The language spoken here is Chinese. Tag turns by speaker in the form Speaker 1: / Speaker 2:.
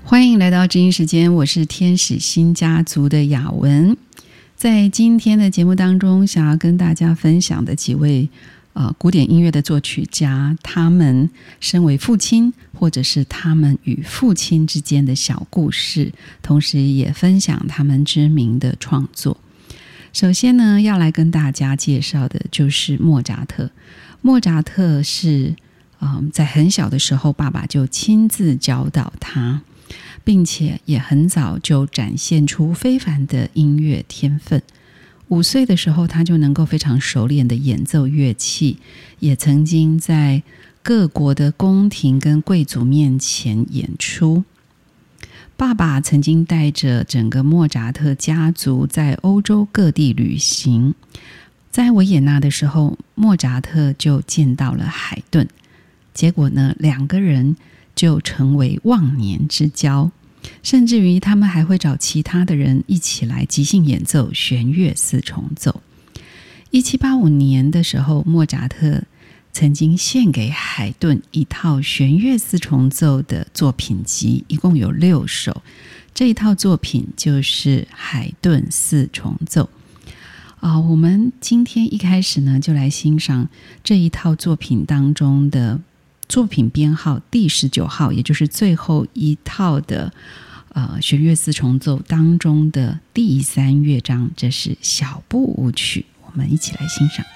Speaker 1: 欢迎来到知音时间，我是天使星家族的雅文。在今天的节目当中，想要跟大家分享的几位古典音乐的作曲家，他们身为父亲，或者是他们与父亲之间的小故事，同时也分享他们知名的创作。首先呢，要来跟大家介绍的就是莫扎特。莫扎特是在很小的时候，爸爸就亲自教导他，并且也很早就展现出非凡的音乐天分。5岁的时候，他就能够非常熟练的演奏乐器，也曾经在各国的宫廷跟贵族面前演出。爸爸曾经带着整个莫扎特家族在欧洲各地旅行，在维也纳的时候，莫扎特就见到了海顿，结果呢，2个人就成为忘年之交，甚至于他们还会找其他的人一起来即兴演奏弦乐4重奏。1785年的时候，莫扎特曾经献给海顿一套弦乐4重奏的作品集，一共有6首。这一套作品就是海顿4重奏。我们今天一开始呢，就来欣赏这一套作品当中的作品编号第19号，也就是最后一套的弦乐4重奏当中的第3乐章，这是小步舞曲，我们一起来欣赏。